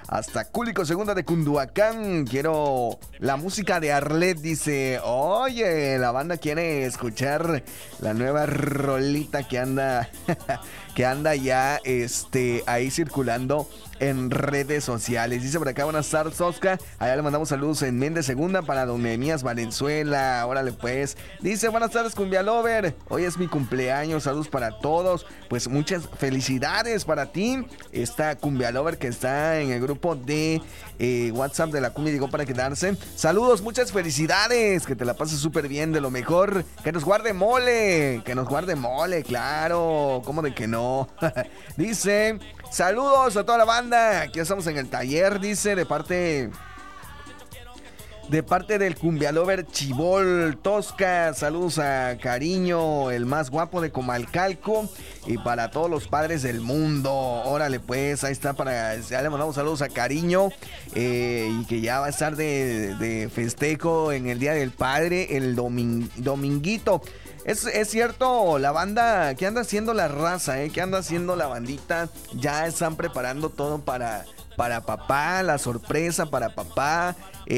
hasta Cúlico Segunda de Cunduacán. Quiero la música de Arlet, dice. Oye, la banda quiere escuchar la nueva rolita que anda que anda ya ahí circulando en redes sociales. Dice por acá, buenas tardes, Oscar. Allá le mandamos saludos en Méndez Segunda para don Nehemías Valenzuela. Órale pues. Dice, buenas tardes, Cumbia Lover. Hoy es mi cumpleaños. Saludos para todos. Pues muchas felicidades para ti. Esta Cumbia Lover que está en el grupo de WhatsApp de la Cumbia llegó para quedarse. Saludos, muchas felicidades. Que te la pases súper bien, de lo mejor. Que nos guarde mole. Que nos guarde mole, claro. ¿Cómo de que no? Dice, saludos a toda la banda. Aquí estamos en el taller, dice, de parte del Cumbia Lover Chibol Tosca. Saludos a Cariño, el más guapo de Comalcalco, y para todos los padres del mundo. Órale pues, ahí está, ya le mandamos saludos a Cariño, y que ya va a estar de festejo en el Día del Padre el dominguito. Es cierto, la banda que anda haciendo la raza, que anda haciendo la bandita, ya están preparando todo para papá, la sorpresa para papá.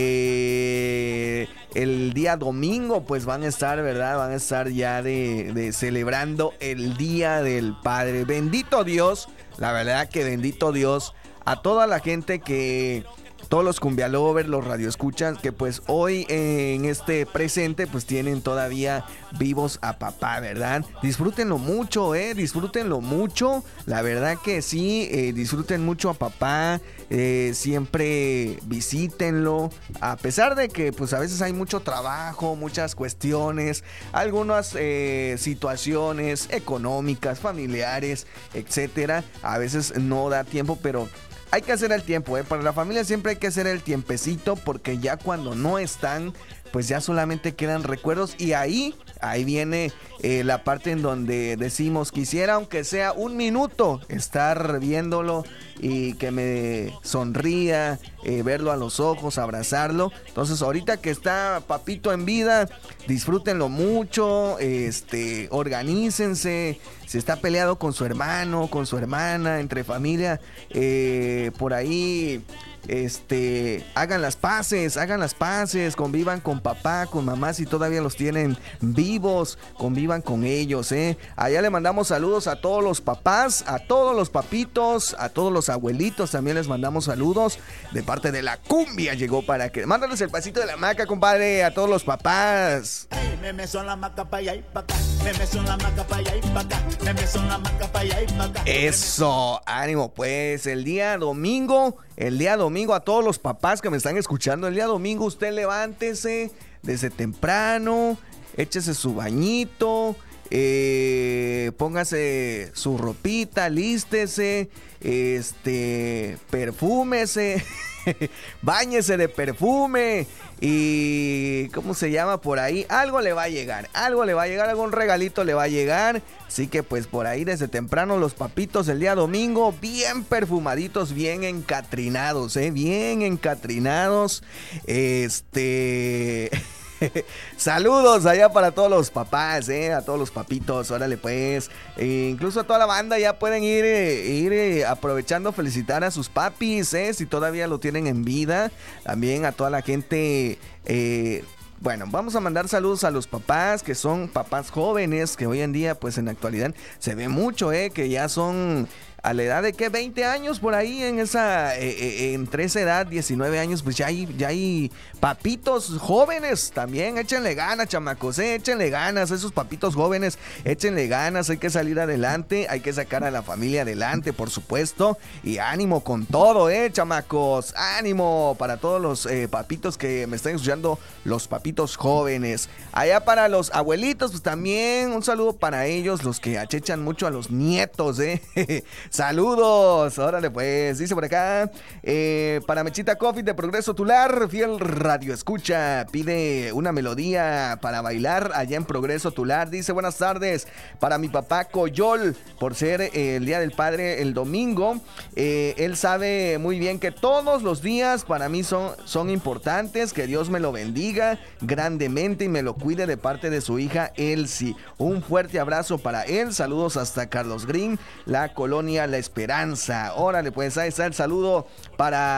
El día domingo pues van a estar, ¿verdad? Van a estar ya de celebrando el Día del Padre. Bendito Dios, la verdad que bendito Dios a toda la gente que... Todos los Cumbia Lovers, los radioescuchas, que pues hoy en este presente pues tienen todavía vivos a papá, ¿verdad? Disfrútenlo mucho, disfrútenlo mucho. La verdad que sí, disfruten mucho a papá. Siempre visítenlo. A pesar de que pues a veces hay mucho trabajo, muchas cuestiones, algunas situaciones económicas, familiares, etcétera. A veces no da tiempo, pero... hay que hacer el tiempo, para la familia siempre hay que hacer el tiempecito, porque ya cuando no están, pues ya solamente quedan recuerdos. Y ahí viene la parte en donde decimos, quisiera aunque sea un minuto estar viéndolo y que me sonría, verlo a los ojos, abrazarlo. Entonces ahorita que está papito en vida, disfrútenlo mucho, organícense. Si está peleado con su hermano, con su hermana, entre familia, por ahí... hagan las paces, convivan con papá, con mamá, si todavía los tienen vivos, convivan con ellos, Allá le mandamos saludos a todos los papás, a todos los papitos, a todos los abuelitos, también les mandamos saludos de parte de la Cumbia. Llegó para que... mándales el pasito de la maca, compadre, a todos los papás. Eso, ánimo pues, el día domingo a todos los papás que me están escuchando, el día domingo usted levántese desde temprano, échese su bañito, póngase su ropita, lístese, perfúmese, báñese de perfume y ¿cómo se llama por ahí? Algo le va a llegar, algún regalito le va a llegar. Así que pues por ahí desde temprano los papitos el día domingo bien perfumaditos, bien encatrinados, bien encatrinados. Saludos allá para todos los papás, a todos los papitos, órale pues. Incluso a toda la banda ya pueden ir aprovechando felicitar a sus papis, si todavía lo tienen en vida. También a toda la gente. Bueno, vamos a mandar saludos a los papás que son papás jóvenes, que hoy en día pues en la actualidad se ve mucho, que ya son a la edad de que 20 años por ahí, entre esa edad, 19 años, pues ya hay papitos jóvenes también. Échenle ganas, chamacos, échenle ganas, esos papitos jóvenes, échenle ganas, hay que salir adelante, hay que sacar a la familia adelante, por supuesto, y ánimo con todo, chamacos, ánimo para todos los papitos que me están escuchando, los papitos jóvenes. Allá para los abuelitos, pues también un saludo para ellos, los que achechan mucho a los nietos, Saludos, órale pues, dice por acá, para Mechita Coffee de Progreso Tular, fiel radio escucha, pide una melodía para bailar allá en Progreso Tular. Dice, buenas tardes, para mi papá Coyol, por ser el Día del Padre el domingo. Él sabe muy bien que todos los días para mí son importantes, que Dios me lo bendiga grandemente y me lo cuide de parte de su hija Elsie. Un fuerte abrazo para él, saludos hasta Carlos Green, la colonia La Esperanza. Órale pues, ahí está el saludo para